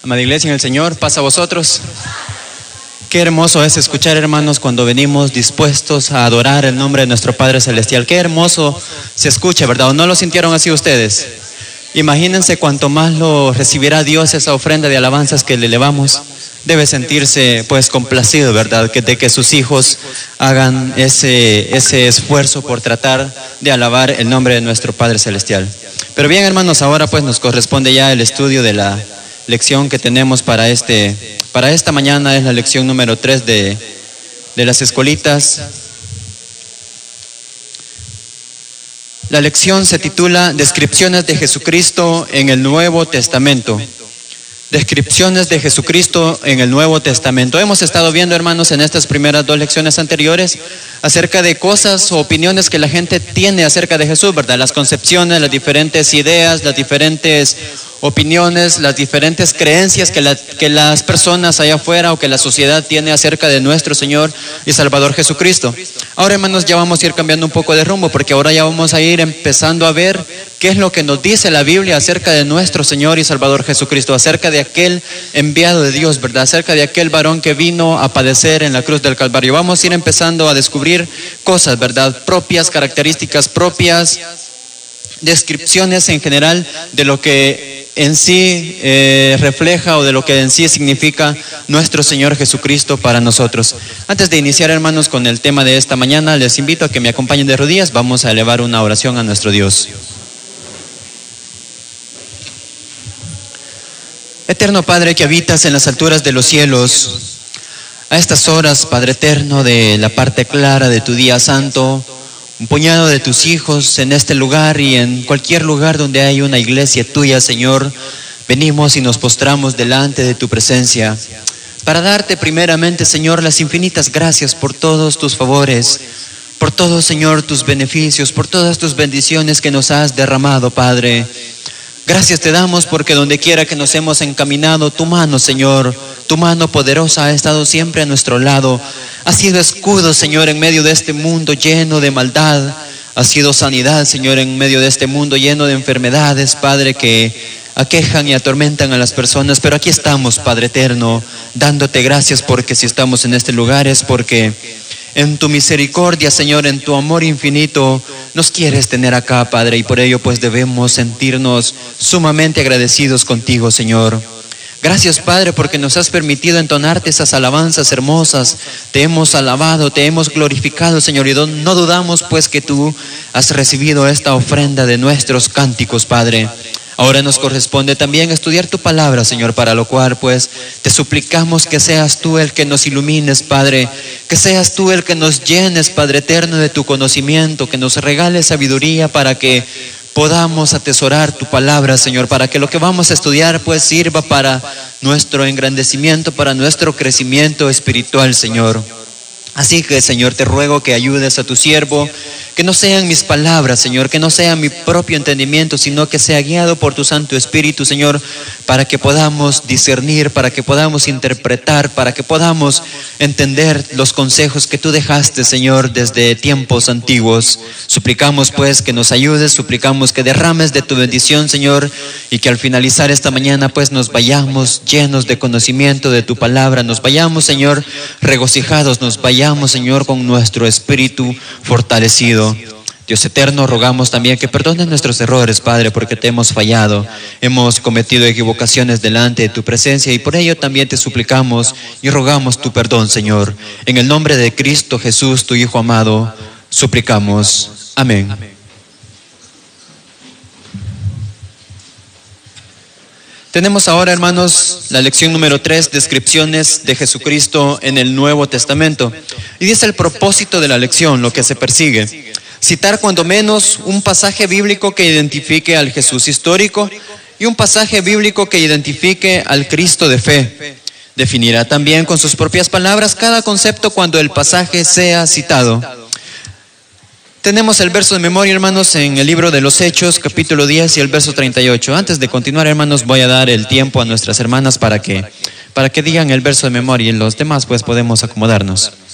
Amada iglesia en el Señor, paz a vosotros. Qué hermoso es escuchar, hermanos, cuando venimos dispuestos a adorar el nombre de nuestro Padre Celestial. Qué hermoso se escucha, ¿verdad? ¿O no lo sintieron así ustedes? Imagínense cuanto más lo recibirá Dios esa ofrenda de alabanzas que le elevamos. Debe sentirse pues complacido, ¿verdad? De que sus hijos hagan ese esfuerzo por tratar de alabar el nombre de nuestro Padre Celestial. Pero bien, hermanos, ahora pues nos corresponde ya el estudio de la lección que tenemos para esta mañana. Es la lección número 3 de las escuelitas. La lección se titula Descripciones de Jesucristo en el Nuevo Testamento. Descripciones de Jesucristo en el Nuevo Testamento. Hemos estado viendo, hermanos, en estas primeras 2 lecciones anteriores acerca de cosas o opiniones que la gente tiene acerca de Jesús, ¿verdad? Las concepciones, las diferentes ideas, las diferentes opiniones, las diferentes creencias que las personas allá afuera o que la sociedad tiene acerca de nuestro Señor y Salvador Jesucristo. Ahora, hermanos, ya vamos a ir cambiando un poco de rumbo, porque ahora ya vamos a ir empezando a ver qué es lo que nos dice la Biblia acerca de nuestro Señor y Salvador Jesucristo, acerca de aquel enviado de Dios, ¿verdad? Acerca de aquel varón que vino a padecer en la cruz del Calvario. Vamos a ir empezando a descubrir cosas, ¿verdad? Propias, características propias, descripciones en general de lo que en sí refleja o de lo que en sí significa nuestro Señor Jesucristo para nosotros. Antes de iniciar, hermanos, con el tema de esta mañana, les invito a que me acompañen de rodillas. Vamos a elevar una oración a nuestro Dios. Eterno Padre que habitas en las alturas de los cielos, a estas horas, Padre eterno, de la parte clara de tu día santo, un puñado de tus hijos en este lugar y en cualquier lugar donde hay una iglesia tuya, Señor, venimos y nos postramos delante de tu presencia para darte primeramente, Señor, las infinitas gracias por todos tus favores, por todos, Señor, tus beneficios, por todas tus bendiciones que nos has derramado, Padre. Gracias te damos porque donde quiera que nos hemos encaminado, tu mano, Señor, tu mano poderosa ha estado siempre a nuestro lado. Ha sido escudo, Señor, en medio de este mundo lleno de maldad. Ha sido sanidad, Señor, en medio de este mundo lleno de enfermedades, Padre, que aquejan y atormentan a las personas. Pero aquí estamos, Padre eterno, dándote gracias porque si estamos en este lugar es porque en tu misericordia, Señor, en tu amor infinito, nos quieres tener acá, Padre, y por ello pues debemos sentirnos sumamente agradecidos contigo, Señor. Gracias, Padre, porque nos has permitido entonarte esas alabanzas hermosas. Te hemos alabado, te hemos glorificado, Señor, y no dudamos pues que tú has recibido esta ofrenda de nuestros cánticos, Padre. Ahora nos corresponde también estudiar tu palabra, Señor, para lo cual pues te suplicamos que seas tú el que nos ilumines, Padre, que seas tú el que nos llenes, Padre eterno, de tu conocimiento, que nos regales sabiduría para que podamos atesorar tu palabra, Señor, para que lo que vamos a estudiar pues sirva para nuestro engrandecimiento, para nuestro crecimiento espiritual, Señor. Así que, Señor, te ruego que ayudes a tu siervo, que no sean mis palabras, Señor, que no sea mi propio entendimiento, sino que sea guiado por tu Santo Espíritu, Señor, para que podamos discernir, para que podamos interpretar, para que podamos entender los consejos que tú dejaste, Señor, desde tiempos antiguos. Suplicamos, pues, que nos ayudes, suplicamos que derrames de tu bendición, Señor, y que al finalizar esta mañana, pues, nos vayamos llenos de conocimiento de tu palabra, nos vayamos, Señor, regocijados, nos vayamos, Señor, con nuestro espíritu fortalecido. Dios eterno, rogamos también que perdones nuestros errores, Padre, porque te hemos fallado, hemos cometido equivocaciones delante de tu presencia y por ello también te suplicamos y rogamos tu perdón, Señor. En el nombre de Cristo Jesús, tu Hijo amado, suplicamos. Amén. Tenemos ahora, hermanos, la lección número 3, descripciones de Jesucristo en el Nuevo Testamento. Y dice el propósito de la lección, lo que se persigue: citar cuando menos un pasaje bíblico que identifique al Jesús histórico y un pasaje bíblico que identifique al Cristo de fe. Definirá también con sus propias palabras cada concepto cuando el pasaje sea citado. Tenemos el verso de memoria, hermanos, en el libro de los Hechos, capítulo 10 y el verso 38. Antes de continuar, hermanos, voy a dar el tiempo a nuestras hermanas para que digan el verso de memoria y los demás pues podemos acomodarnos.